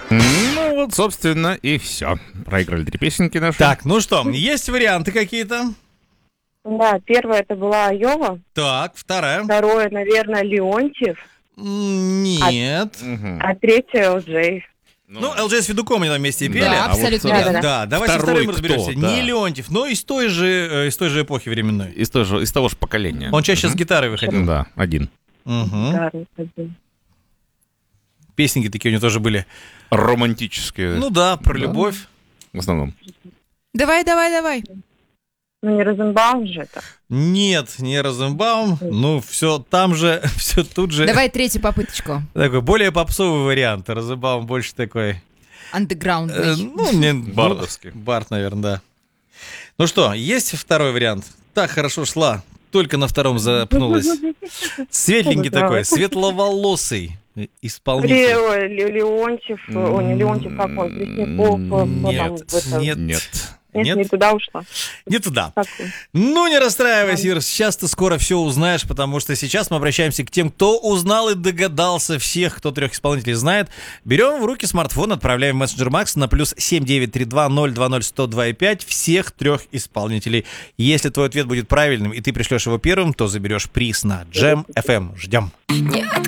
Ну вот, собственно, и все. Проиграли 3 песенки наши. Так, ну что, есть варианты какие-то? Да, первая это была Айова, Так, вторая. второе, наверное, Леонтьев, Нет. а третье Элджей. Ну, ЛД с Федуком они там вместе и пели. Да, а вот, абсолютно да, верно. Да, давайте Второй вторым кто? разберемся. Да. Не Леонтьев, но из той же эпохи временной. Из того же поколения. Он чаще с гитарой выходил. Да, один. Мгм. Да, один. Песенки такие у него тоже были. Романтические. Ну да, про любовь. В основном. Давай. Ну, не Розенбаум же это. Нет, не Розенбаум. Ну, все там же, все тут же. Давай третью попыточку. Такой более попсовый вариант. Розенбаум больше такой... Андеграундный. Бардовский. Бард, наверное, да. Ну что, есть второй вариант? Так хорошо шла, только на втором запнулась. Светленький такой, светловолосый исполнитель. Леонтьев, ой, не Леонтьев, как он, Пресняков. Нет. Нет, не туда ушла. Не туда. Такой. Ну, не расстраивайся, Ир, сейчас ты скоро все узнаешь, потому что сейчас мы обращаемся к тем, кто узнал и догадался всех, кто 3 исполнителей знает. Берем в руки смартфон, отправляем в мессенджер Макс на +7 932 020 102,5 всех 3 исполнителей. Если твой ответ будет правильным и ты пришлешь его первым, то заберешь приз на Jam FM. Ждем.